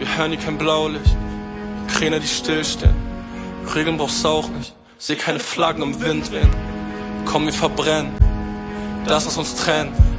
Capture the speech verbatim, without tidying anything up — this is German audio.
Wir hören hier kein Blaulicht, Kräne, die stillstehen. Regeln brauchst auch nicht, seh keine Flaggen im Wind wehen. Komm, wir verbrennen das, was uns trennt.